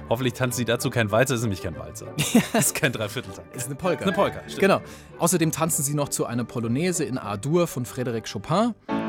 Hoffentlich tanzt sie dazu kein Walzer, ist nämlich kein Walzer. Das ist kein Dreivierteltakt. Ist eine Polka. Eine Polka, stimmt. Genau. Außerdem tanzen sie noch zu einer Polonaise in A-Dur von Frédéric Chopin